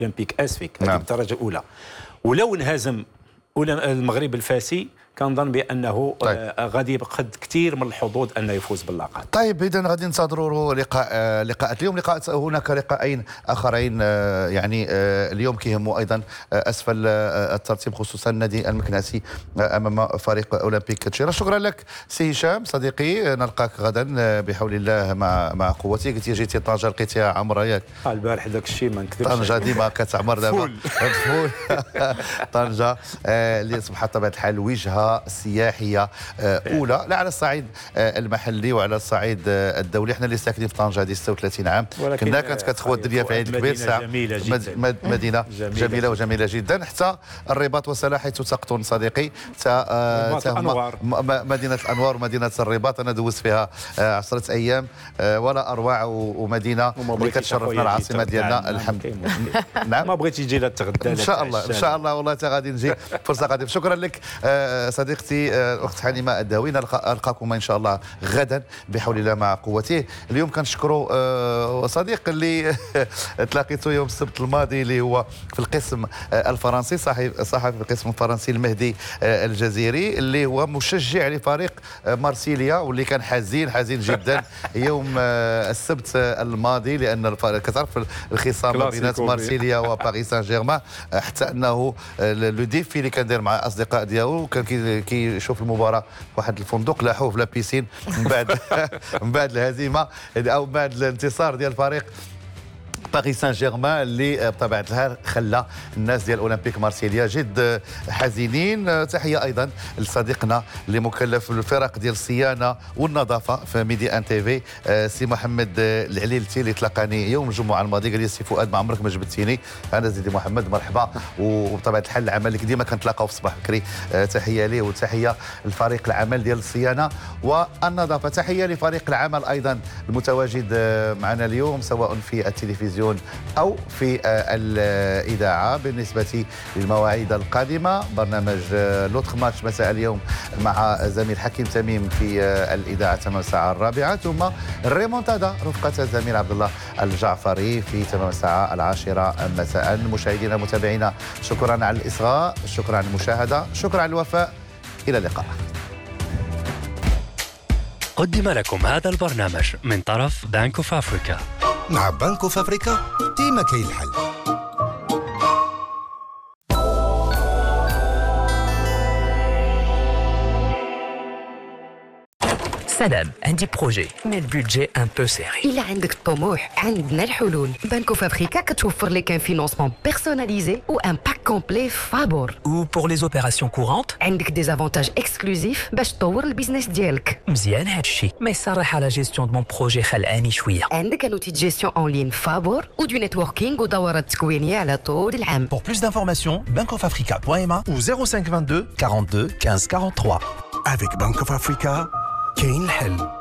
اولمبيك اسفيك هذه بالدرجه الاولى. ولو انهزم المغرب الفاسي كنظن بانه غادي يفقد كثير من الحظوظ انه يفوز باللقب. طيب اذا غادي ننتظروا لقاءات اليوم. هناك لقاءين اخرين يعني اليوم كيهموا ايضا اسفل الترتيب، خصوصا النادي المكناسي امام فريق اولمبيك تشيرا. شكرا لك سي هشام صديقي، نلقاك غدا بحول الله مع قوتي. قلت جيتي طنجه لقيتيها عمره ياك؟ البارح داك الشيء ما نكذبش، طنجه ديما كتعمر دابا فول. طنجه اللي اصبحت بطبيعه الحال وجهه سياحيه اولى، لا على الصعيد المحلي وعلى الصعيد الدولي. احنا اللي ساكنين في طنجه هذه 36 عام كنا كتخوى الدنيا في عيد الكبير. مدينه جميله وجميله جدا. حتى الرباط وسلا حيث تقطن صديقي، مدينه الانوار ومدينه الرباط انا دوزت فيها 10 ايام ولا اروع، ومدينه اللي كتشرفنا العاصمه ديالنا الحمد. نعم ما بغيتي تجي لتغدى ان شاء الله ان شاء الله والله غادي نجي فرصه قادمه. شكرا لك صديقتي الاخت حليمه الدهوي. نلقاكم ان شاء الله غدا بحول الله مع قوته. اليوم كنشكروا صديق اللي تلاقيته يوم السبت الماضي اللي هو في القسم الفرنسي، صحفي في القسم الفرنسي المهدي الجزيري، اللي هو مشجع لفريق مارسيليا واللي كان حزين جدا يوم السبت الماضي، لان كتعرف الخصام بين مارسيليا وباريس سان جيرمان، حتى انه لو ديفي اللي كان داير مع الاصدقاء ديالو كان كيشوف المباراه في واحد الفندق لاحوه في لابيسين من بعد الهزيمه او بعد الانتصار ديال الفريق باريس سان جيرمان، اللي بطبيعه الحال خلى الناس ديال اولمبيك مارسيليا جد حزينين. تحيه ايضا لصديقنا اللي مكلف بالفرق ديال الصيانه والنظافه في ميدي ان تي في، سي محمد العليلتي، اللي تلقاني يوم الجمعه الماضي قال لي سي فؤاد ما عمرك ما جبدتيني. انا سيدي محمد مرحبا، وبطبيعه الحال العمل اللي ديما كنتلاقاو في الصباح بكري. تحيه ليه وتحيه لفريق العمل ديال الصيانه والنظافه. تحيه لفريق العمل ايضا المتواجد معنا اليوم سواء في التلفزيون أو في الإذاعة. بالنسبة للمواعيد القادمة برنامج لوتخ ماتش مساء اليوم مع زميل حكيم تميم في الإذاعة تمام الساعة 4، ثم الريمونتادا رفقة الزميل عبد الله الجعفري في تمام الساعة 10 مساء. مشاهدينا متابعينا شكرا على الإصغاء، شكرا على المشاهدة، شكرا على الوفاء. إلى اللقاء. قدم لكم هذا البرنامج من طرف بنك اوف افريكا. مع بنك اوف افريكا ديما كاين الحل. سلام، عندي بروجي مي البودجي ان بو سيري. إلا عندك الطموح عندنا الحلول. بنك اوف افريكا كتوفر لك ان فينونسمون بيرسوناليزي و ان باك كومبلي فابور. و بور لي اوبيراسيون كورونت عندك دي زافونتاج اكسكلوزيف باش تطور البيزنس ديالك. مزيان هادشي، ما يصرح على جيستيون دو مون بروجي خلاني شويه. عندك ان اوتي دو جيستيون اون لين فابور و دو نيتوركينغ ودورات تكوينيه على طول العام. Pour plus d'informations, bankofafrica.ma ou 0522 42 15 43. Avec Bank of Africa, كاين الحل.